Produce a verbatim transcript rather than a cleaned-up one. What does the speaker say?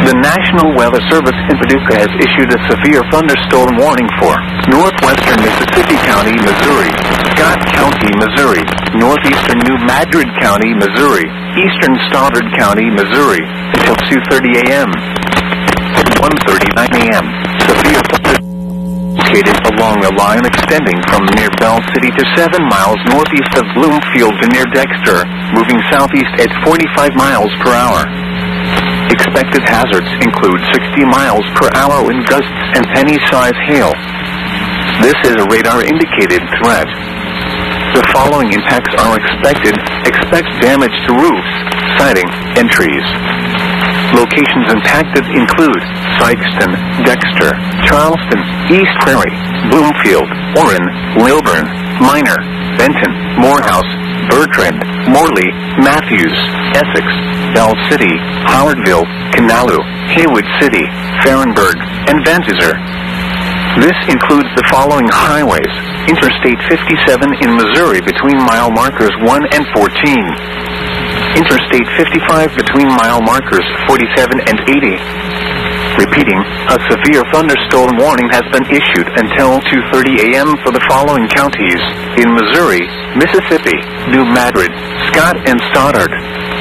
The National Weather Service in Paducah has issued a severe thunderstorm warning for northwestern Mississippi County, Missouri, Scott County, Missouri, northeastern New Madrid County, Missouri, eastern Stoddard County, Missouri, until two thirty a m one thirty-nine a m Severe thunderstorm located along the line extending from near Bell City to seven miles northeast of Bloomfield to near Dexter, moving southeast at forty-five miles per hour. Expected hazards include sixty miles per hour wind gusts and penny-size hail. This is a radar-indicated threat. The following impacts are expected. Expect damage to roofs, siding, and trees. Locations impacted include Sykeston, Dexter, Charleston, East Prairie, Bloomfield, Warren, Lilburn, Minor, Benton, Morehouse, Bertrand, Morley, Matthews, Essex, Bell City, Howardville, Kanalu, Haywood City, Farrenburg, and Vantizer. This includes the following highways: Interstate fifty-seven in Missouri between mile markers one and fourteen. Interstate fifty-five between mile markers forty-seven and eighty. Repeating, a severe thunderstorm warning has been issued until two thirty a m for the following counties in Missouri, Mississippi, New Madrid, Scott and Stoddard.